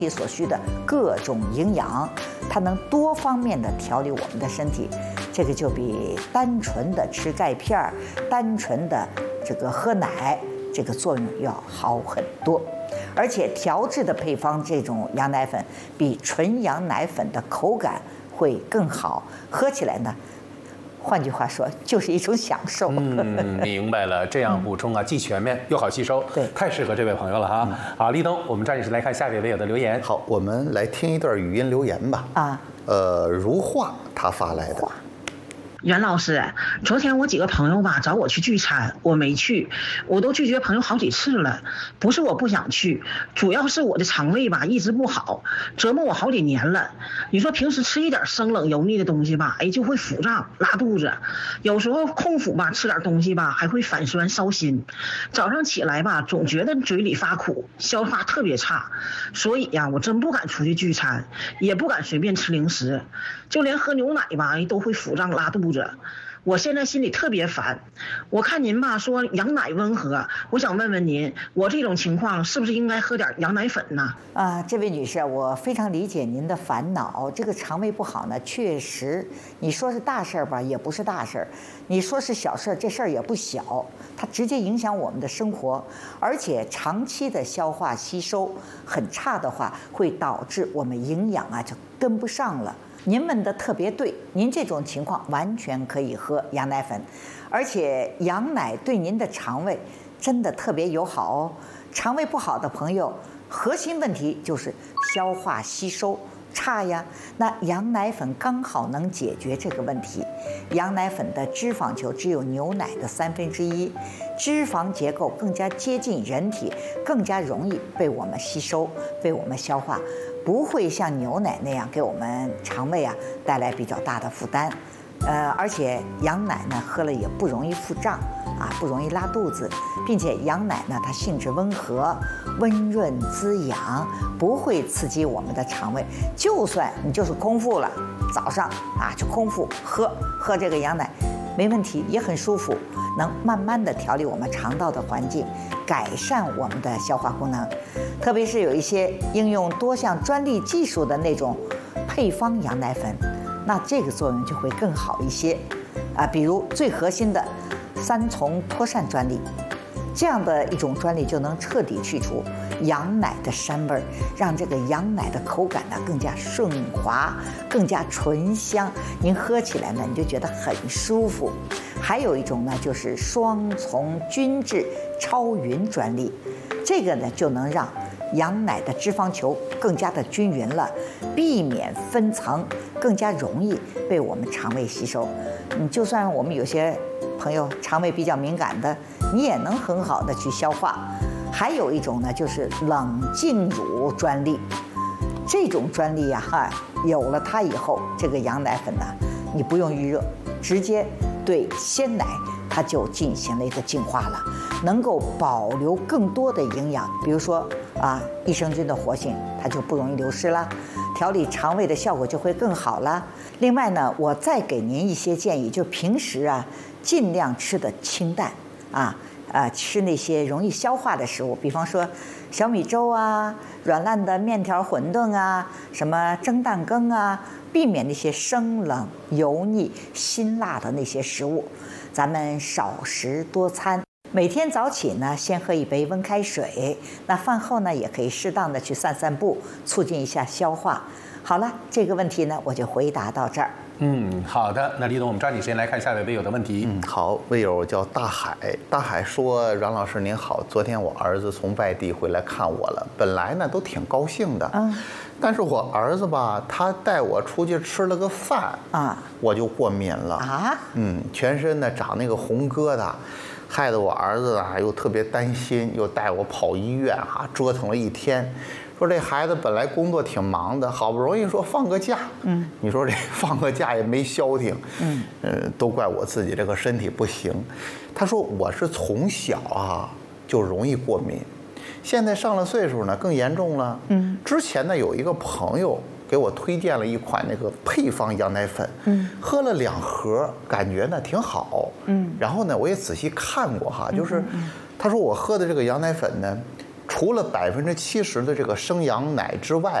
所需的各种营养，它能多方面的调理我们的身体，这个就比单纯的吃钙片儿、单纯的这个喝奶，这个作用要好很多。而且调制的配方这种羊奶粉比纯羊奶粉的口感会更好，喝起来呢，换句话说就是一种享受。 明白了，这样补充啊，既全面又好吸收， 对， 太适合这位朋友了哈。好，立冬，我们抓紧时间来看下位网友的留言。 好，我们来听一段语音留言吧。如画他发来的。 袁老师，昨天我几个朋友吧找我去聚餐，我没去，我都拒绝朋友好几次了。不是我不想去，主要是我的肠胃吧一直不好，折磨我好几年了。你说平时吃一点生冷油腻的东西吧，就会腹胀拉肚子，有时候空腹吧吃点东西吧还会反酸烧心，早上起来吧总觉得嘴里发苦，消化特别差。所以呀，我真不敢出去聚餐，也不敢随便吃零食，就连喝牛奶吧都会腹胀拉肚子。我现在心里特别烦，我看您吧说羊奶温和，我想问问您，我这种情况是不是应该喝点羊奶粉呢？ 这位女士，我非常理解您的烦恼。这个肠胃不好呢，确实，你说是大事儿吧，也不是大事儿；你说是小事儿，这事儿也不小。它直接影响我们的生活，而且长期的消化吸收很差的话，会导致我们营养就跟不上了。您问的特别对，您这种情况完全可以喝羊奶粉，而且羊奶对您的肠胃真的特别友好哦。肠胃不好的朋友，核心问题就是消化吸收差呀，那羊奶粉刚好能解决这个问题。羊奶粉的脂肪球只有牛奶的1/3，脂肪结构更加接近人体，更加容易被我们吸收，被我们消化，不会像牛奶那样给我们肠胃带来比较大的负担。而且羊奶呢喝了也不容易腹胀不容易拉肚子，并且羊奶呢它性质温和、温润滋养，不会刺激我们的肠胃。就算你就是空腹了，早上就空腹喝这个羊奶没问题，也很舒服，能慢慢的调理我们肠道的环境，改善我们的消化功能。特别是有一些应用多项专利技术的那种配方羊奶粉，那这个作用就会更好一些比如最核心的3重脱疝专利，这样的一种专利就能彻底去除羊奶的膻味儿，让这个羊奶的口感更加顺滑，更加醇香，您喝起来呢你就觉得很舒服。还有一种呢就是双重均质超匀专利，这个呢就能让羊奶的脂肪球更加的均匀了，避免分层，更加容易被我们肠胃吸收。就算我们有些朋友肠胃比较敏感的，你也能很好的去消化。还有一种呢就是冷浸乳专利，这种专利有了它以后，这个羊奶粉你不用预热，直接对鲜奶它就进行了一个净化了，能够保留更多的营养，比如说益生菌的活性它就不容易流失了，调理肠胃的效果就会更好了。另外呢，我再给您一些建议，就平时尽量吃的清淡吃那些容易消化的食物，比方说小米粥软烂的面条、馄饨什么蒸蛋羹避免那些生冷、油腻、辛辣的那些食物。咱们少食多餐，每天早起呢先喝一杯温开水，那饭后呢也可以适当的去散散步，促进一下消化。好了，这个问题呢我就回答到这儿。 好的，那李总，我们抓紧时间来看下位微友的问题。 好，微友叫大海，大海说：“阮老师您好，昨天我儿子从外地回来看我了，本来呢都挺高兴的，但是我儿子吧，他带我出去吃了个饭我就过敏了全身呢长那个红疙瘩，害得我儿子又特别担心，又带我跑医院折腾了一天。说这孩子本来工作挺忙的，好不容易说放个假，你说这放个假也没消停，都怪我自己这个身体不行。他说我是从小就容易过敏，现在上了岁数呢更严重了。之前呢有一个朋友给我推荐了一款那个配方羊奶粉，喝了2盒，感觉呢挺好。然后呢我也仔细看过就是他说我喝的这个羊奶粉呢， 除了70%的这个生羊奶之外，